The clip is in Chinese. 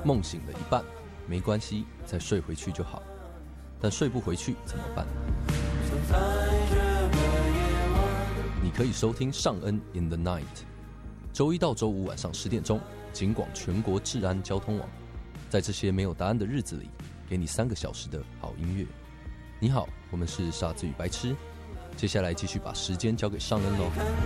梦醒了一半，没关系，再睡回去就好。但睡不回去怎么办？你可以收听尚恩 in the night， 周一到周五晚上10点钟，警广全国治安交通网，在这些没有答案的日子里，给你3个小时的好音乐。你好，我们是傻子与白痴，接下来继续把时间交给尚恩喽。